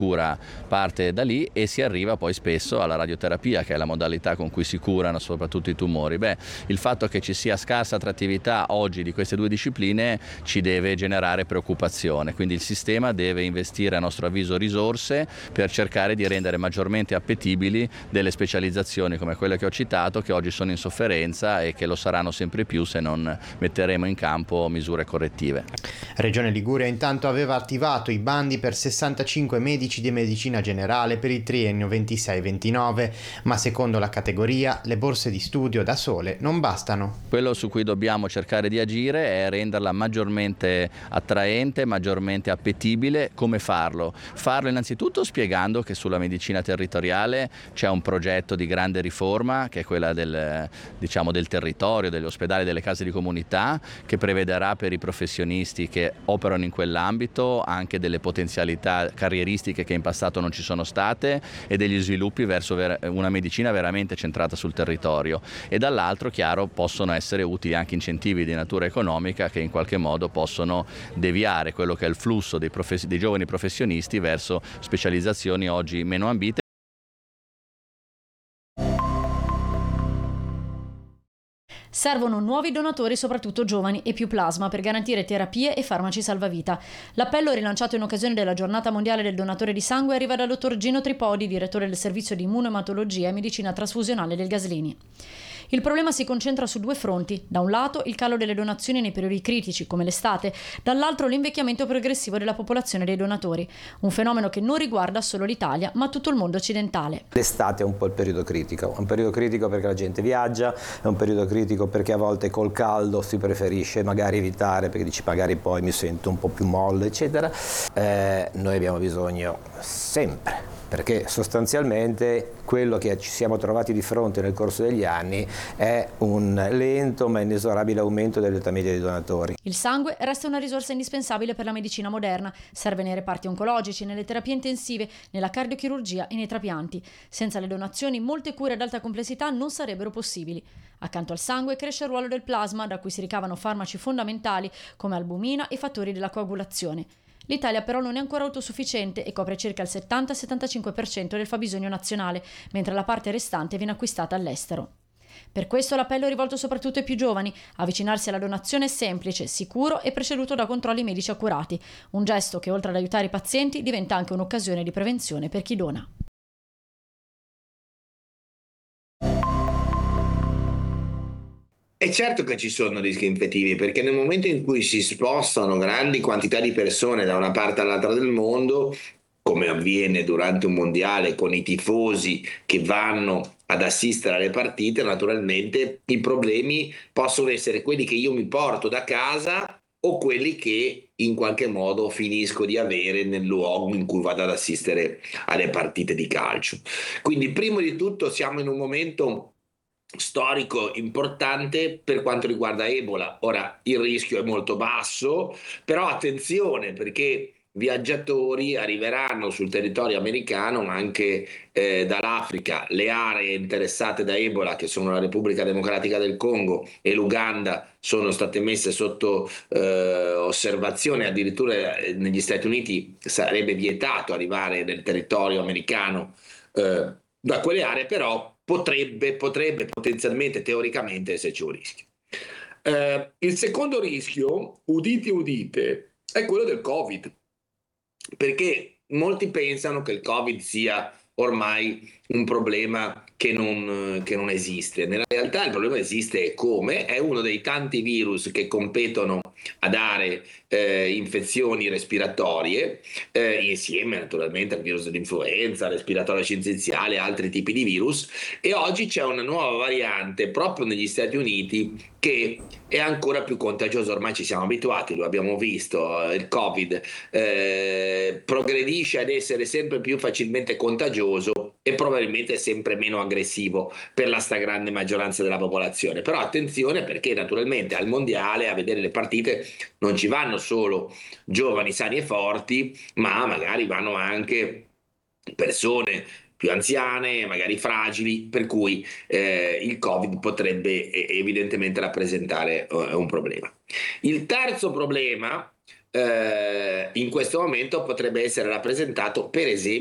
cura parte da lì e si arriva poi spesso alla radioterapia, che è la modalità con cui si curano soprattutto i tumori. Il fatto che ci sia scarsa attrattività oggi di queste due discipline ci deve generare preoccupazione, quindi il sistema deve investire a nostro avviso risorse per cercare di rendere maggiormente appetibili delle specializzazioni come quelle che ho citato, che oggi sono in sofferenza e che lo saranno sempre più se non metteremo in campo misure correttive. Regione Liguria intanto aveva attivato i bandi per 65 medici di medicina generale per il triennio 26-29, ma secondo la categoria le borse di studio da sole non bastano. Quello su cui dobbiamo cercare di agire è renderla maggiormente attraente, maggiormente appetibile. Come farlo? Farlo innanzitutto spiegando che sulla medicina territoriale c'è un progetto di grande riforma, che è quella del territorio, degli ospedali, delle case di comunità, che prevederà per i professionisti che operano in quell'ambito anche delle potenzialità carrieristiche che in passato non ci sono state e degli sviluppi verso una medicina veramente centrata sul territorio, e dall'altro, chiaro, possono essere utili anche incentivi di natura economica che in qualche modo possono deviare quello che è il flusso dei giovani professionisti verso specializzazioni oggi meno ambite. Servono nuovi donatori, soprattutto giovani, e più plasma per garantire terapie e farmaci salvavita. L'appello, rilanciato in occasione della Giornata Mondiale del Donatore di Sangue, arriva dal dottor Gino Tripodi, direttore del servizio di immunoematologia e medicina trasfusionale del Gaslini. Il problema si concentra su due fronti: da un lato il calo delle donazioni nei periodi critici come l'estate, dall'altro l'invecchiamento progressivo della popolazione dei donatori, un fenomeno che non riguarda solo l'Italia ma tutto il mondo occidentale. L'estate è un po' il periodo critico, è un periodo critico perché la gente viaggia, è un periodo critico perché a volte col caldo si preferisce magari evitare, perché dici magari poi mi sento un po' più molle eccetera. Noi abbiamo bisogno sempre, perché sostanzialmente quello che ci siamo trovati di fronte nel corso degli anni è un lento ma inesorabile aumento dell'età media dei donatori. Il sangue resta una risorsa indispensabile per la medicina moderna, serve nei reparti oncologici, nelle terapie intensive, nella cardiochirurgia e nei trapianti. Senza le donazioni molte cure ad alta complessità non sarebbero possibili. Accanto al sangue cresce il ruolo del plasma, da cui si ricavano farmaci fondamentali come albumina e fattori della coagulazione. L'Italia però non è ancora autosufficiente e copre circa il 70-75% del fabbisogno nazionale, mentre la parte restante viene acquistata all'estero. Per questo l'appello è rivolto soprattutto ai più giovani. Avvicinarsi alla donazione è semplice, sicuro e preceduto da controlli medici accurati. Un gesto che, oltre ad aiutare i pazienti, diventa anche un'occasione di prevenzione per chi dona. È certo che ci sono rischi infettivi, perché nel momento in cui si spostano grandi quantità di persone da una parte all'altra del mondo, come avviene durante un mondiale con i tifosi che vanno ad assistere alle partite, naturalmente i problemi possono essere quelli che io mi porto da casa o quelli che in qualche modo finisco di avere nel luogo in cui vado ad assistere alle partite di calcio. Quindi, prima di tutto, siamo in un momento storico importante per quanto riguarda Ebola. Ora il rischio è molto basso, però attenzione, perché viaggiatori arriveranno sul territorio americano, ma anche dall'Africa. Le aree interessate da Ebola, che sono la Repubblica Democratica del Congo e l'Uganda, sono state messe sotto osservazione. Addirittura negli Stati Uniti sarebbe vietato arrivare nel territorio americano da quelle aree, però potrebbe potenzialmente, teoricamente, esserci un rischio. Il secondo rischio, udite udite, è quello del Covid, perché molti pensano che il Covid sia ormai un problema che non esiste. Nella realtà il problema esiste, e come? È uno dei tanti virus che competono a dare infezioni respiratorie, insieme naturalmente al virus dell'influenza, respiratorio syncytiale e altri tipi di virus, e oggi c'è una nuova variante proprio negli Stati Uniti che è ancora più contagiosa. Ormai ci siamo abituati, lo abbiamo visto, il Covid progredisce ad essere sempre più facilmente contagioso e probabilmente sempre meno aggressivo per la stragrande maggioranza della popolazione. Però attenzione, perché naturalmente al mondiale a vedere le partite non ci vanno solo giovani sani e forti, ma magari vanno anche persone più anziane, magari fragili, per cui il Covid potrebbe evidentemente rappresentare un problema. Il terzo problema in questo momento potrebbe essere rappresentato per esempio